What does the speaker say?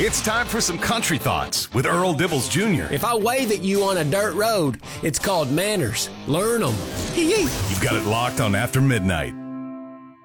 It's time for some country thoughts with Earl Dibbles Jr. If I wave at you on a dirt road, it's called manners. Learn them. You've got it locked on After Midnight.